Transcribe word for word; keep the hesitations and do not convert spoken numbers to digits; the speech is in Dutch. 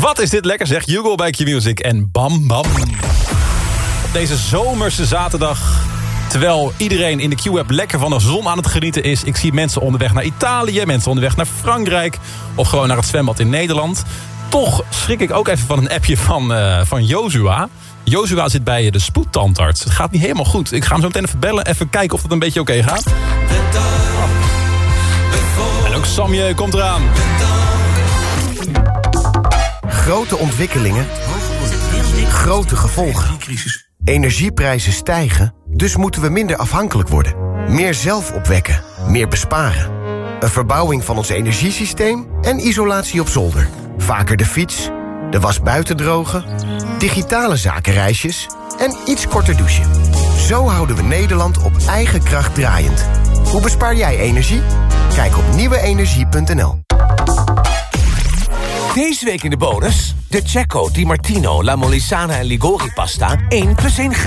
Wat is dit lekker, zeg Hugo bij Q-Music en bam bam. Op deze zomerse zaterdag, terwijl iedereen in de Q-app lekker van de zon aan het genieten is. Ik zie mensen onderweg naar Italië, mensen onderweg naar Frankrijk of gewoon naar het zwembad in Nederland. Toch schrik ik ook even van een appje van, uh, van Joshua. Joshua zit bij de spoedtandarts. Het gaat niet helemaal goed. Ik ga hem zo meteen even bellen, even kijken of het een beetje oké okay gaat. En ook Samje komt eraan. Grote ontwikkelingen, grote gevolgen. Energieprijzen stijgen, dus moeten we minder afhankelijk worden. Meer zelf opwekken, meer besparen. Een verbouwing van ons energiesysteem en isolatie op zolder. Vaker de fiets, de was buiten drogen, digitale zakenreisjes en iets korter douchen. Zo houden we Nederland op eigen kracht draaiend. Hoe bespaar jij energie? Kijk op nieuwe energie punt n l. Deze week in de bonus: de Cecco, Di Martino, La Molisana en Ligori pasta één plus één gratis.